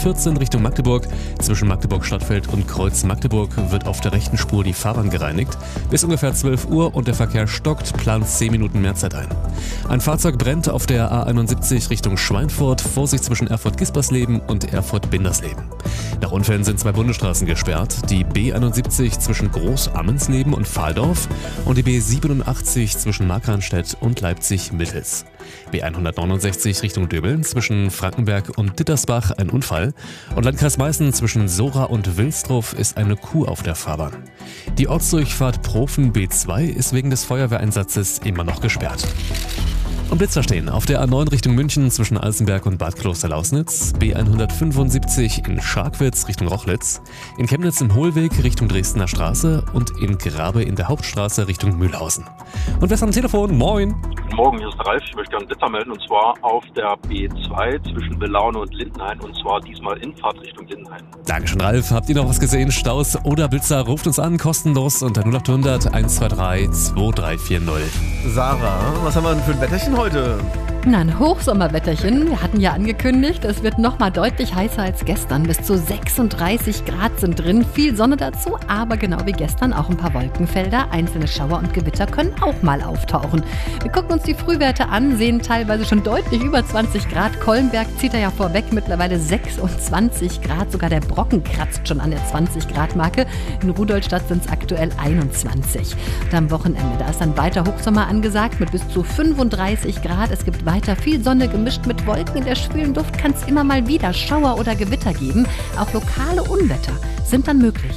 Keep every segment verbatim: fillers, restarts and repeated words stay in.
vierzehn Richtung Magdeburg. Zwischen Magdeburg-Stadtfeld und Kreuz Magdeburg wird auf der rechten Spur die Fahrbahn gereinigt. Bis ungefähr zwölf Uhr und der Verkehr stockt, plant zehn Minuten Mehrzeit ein. Ein Fahrzeug brennt auf der A einundsiebzig Richtung Schweinfurt. Vorsicht zwischen Erfurt-Gispersleben und Erfurt-Bindersleben. Nach Unfällen sind zwei Bundesstraßen gesperrt. Die B einundsiebzig zwischen Groß-Ammensleben und Pfahldorf und die B siebenundachtzig zwischen Markranstädt und Leipzig-Mittels. B hundertneunundsechzig Richtung Döbeln zwischen Frankenberg und Dittersbach ein Unfall. Und Landkreis Meißen zwischen Sora und Wilsdruff ist eine Kuh auf der Fahrbahn. Die Ortsdurchfahrt Profen B zwei ist wegen des Feuerwehreinsatzes immer noch gesperrt. Und Blitzer stehen auf der A neun Richtung München zwischen Alsenberg und Bad Kloster-Lausnitz, B hundertfünfundsiebzig in Scharkwitz Richtung Rochlitz, in Chemnitz im Hohlweg Richtung Dresdner Straße und in Grabe in der Hauptstraße Richtung Mühlhausen. Und wer ist am Telefon? Moin! Guten Morgen, hier ist Ralf. Ich möchte gerne einen Blitzer melden und zwar auf der B zwei zwischen Belaune und Lindenhain und zwar diesmal in Fahrt Richtung Lindenhain. Dankeschön, Ralf. Habt ihr noch was gesehen? Staus oder Blitzer? Ruft uns an, kostenlos unter null acht hundert eins zwei drei zwei drei vier null. Sarah, was haben wir denn für ein Wetterchen heute? Na, ein Hochsommerwetterchen. Wir hatten ja angekündigt, es wird noch mal deutlich heißer als gestern. Bis zu sechsunddreißig Grad sind drin, viel Sonne dazu, aber genau wie gestern auch ein paar Wolkenfelder. Einzelne Schauer und Gewitter können auch mal auftauchen. Wir gucken uns die Frühwerte an, sehen teilweise schon deutlich über zwanzig Grad. Kollenberg zieht er ja vorweg, mittlerweile sechsundzwanzig Grad. Sogar der Brocken kratzt schon an der zwanzig Grad Marke. In Rudolstadt sind es aktuell einundzwanzig. Und am Wochenende, da ist dann weiter Hochsommer angesagt mit bis zu fünfunddreißig Grad. Es gibt weiter viel Sonne gemischt mit Wolken. In der schwülen Luft kann es immer mal wieder Schauer oder Gewitter geben. Auch lokale Unwetter sind dann möglich.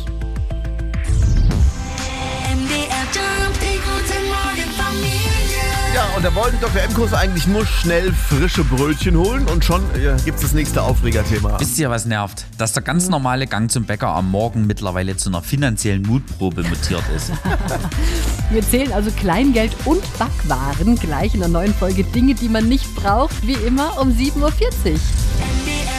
Ja, und da wollten Doktor M-Kurs eigentlich nur schnell frische Brötchen holen und schon ja, gibt es das nächste Aufregerthema. Wisst ihr, was nervt? Dass der ganz normale Gang zum Bäcker am Morgen mittlerweile zu einer finanziellen Mutprobe mutiert ist. Wir zählen also Kleingeld und Backwaren gleich in der neuen Folge Dinge, die man nicht braucht, wie immer um sieben Uhr vierzig.